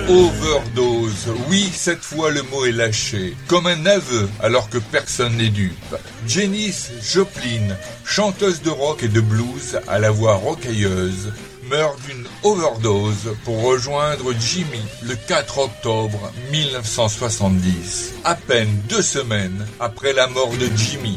Overdose, oui, cette fois le mot est lâché, comme un aveu alors que personne n'est dupe. Janis Joplin, chanteuse de rock et de blues à la voix rocailleuse, meurt d'une overdose pour rejoindre Jimmy le 4 octobre 1970, à peine 2 semaines après la mort de Jimmy.